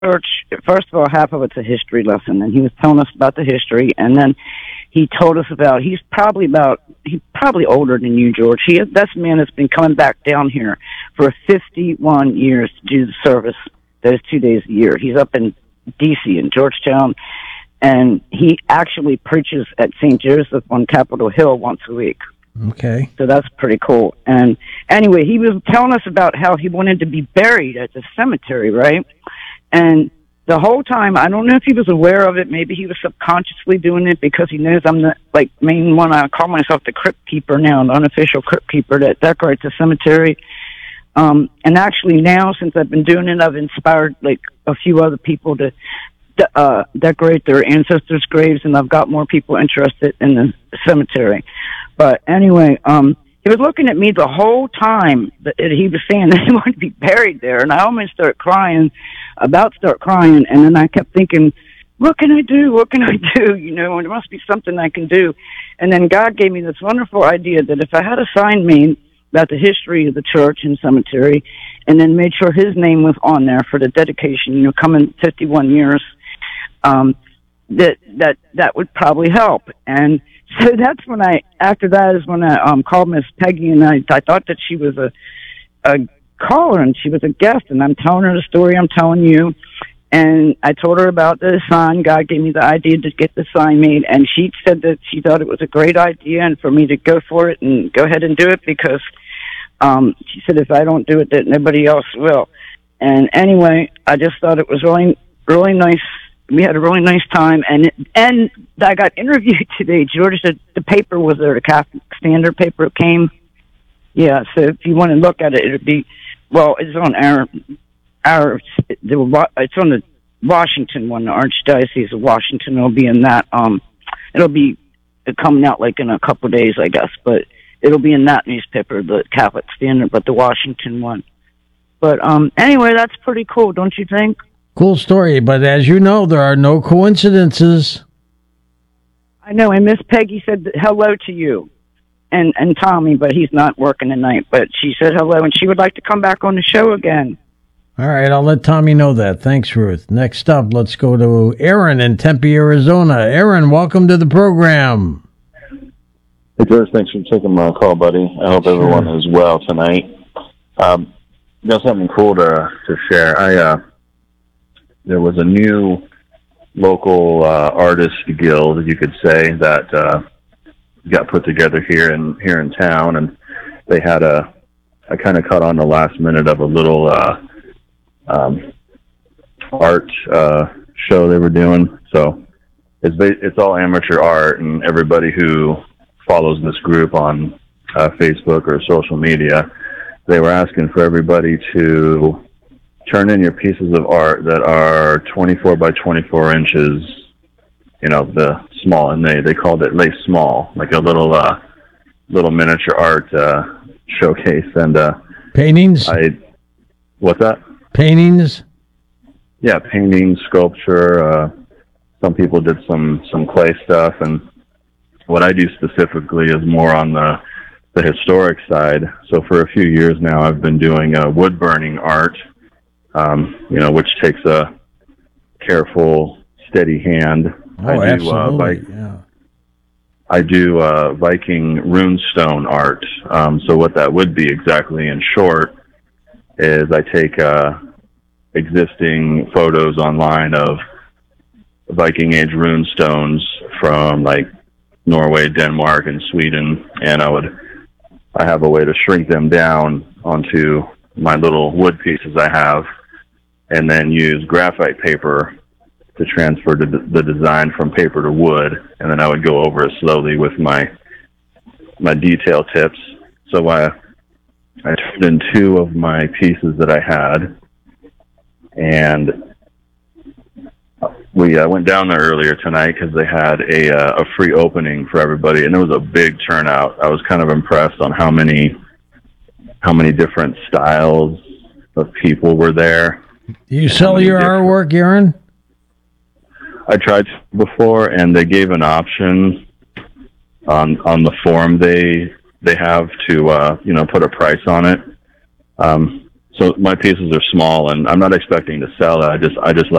church, first of all, half of it's a history lesson, and he was telling us about the history, and then he told us about, he's probably older than you, George. That's a man that's been coming back down here for 51 years to do the service those 2 days a year. He's up in D.C., in Georgetown, and he actually preaches at St. Joseph on Capitol Hill once a week. Okay. So that's pretty cool. And anyway, he was telling us about how he wanted to be buried at the cemetery, right? And the whole time, I don't know if he was aware of it. Maybe he was subconsciously doing it because he knows I'm the main one. I call myself the crypt keeper now, an unofficial crypt keeper that decorates the cemetery. And actually now, since I've been doing it, I've inspired a few other people to decorate their ancestors' graves, and I've got more people interested in the cemetery. But anyway, he was looking at me the whole time that he was saying that he wanted to be buried there, and I almost started crying, and then I kept thinking, what can I do? What can I do? There must be something I can do. And then God gave me this wonderful idea that if I had a sign made about the history of the church and cemetery, and then made sure his name was on there for the dedication, coming 51 years, that would probably help. And so that's when after that is when I called Miss Peggy, and I thought that she was a caller and she was a guest, and I'm telling her the story I'm telling you. And I told her about the sign. God gave me the idea to get the sign made, and she said that she thought it was a great idea and for me to go for it and go ahead and do it because she said if I don't do it, that nobody else will. And anyway, I just thought it was really, really nice. We had a really nice time, and I got interviewed today. George, the paper was there, the Catholic Standard paper came. Yeah, so if you want to look at it, it'd be, it's on it's on the Washington one, the Archdiocese of Washington. It'll be in that. It'll be coming out in a couple of days, I guess, but it'll be in that newspaper, the Catholic Standard, but the Washington one. But anyway, that's pretty cool, don't you think? Cool story, but as you know, there are no coincidences. I know, and Miss Peggy said hello to you and Tommy, but he's not working tonight. But she said hello, and she would like to come back on the show again. All right, I'll let Tommy know that. Thanks, Ruth. Next up, let's go to Aaron in Tempe, Arizona. Aaron, welcome to the program. Hey, George, thanks for taking my call, buddy. I hope everyone is well tonight. Got something cool to share. There was a new local artist guild, you could say, that got put together here in town, and they had I kind of caught on the last minute of a little art show they were doing. So it's all amateur art, and everybody who follows this group on Facebook or social media, they were asking for everybody to turn in your pieces of art that are 24 by 24 inches, the small, and they called it Lay Small, like a little miniature art showcase. And paintings? What's that? Paintings? Yeah, painting, sculpture. Some people did some clay stuff, and what I do specifically is more on the historic side. So for a few years now, I've been doing wood burning art, which takes a careful, steady hand. Absolutely. I do Viking runestone art. So what that would be exactly, in short, is I take existing photos online of Viking Age runestones from Norway, Denmark, and Sweden, and I have a way to shrink them down onto my little wood pieces I have, and then use graphite paper to transfer the design from paper to wood, and then I would go over it slowly with my detail tips. So I turned in two of my pieces that I had, and we went down there earlier tonight because they had a free opening for everybody, and it was a big turnout. I was kind of impressed on how many different styles of people were there. Do you sell your artwork, Aaron? I tried before, and they gave an option on the form they have to put a price on it. So my pieces are small, and I'm not expecting to sell it. I just like